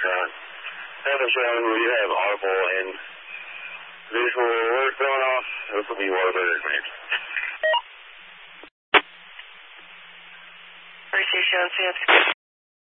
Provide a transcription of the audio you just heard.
restaurant. Have shown we have audible and visual alert going off. This will be Whataburger, man. Station, San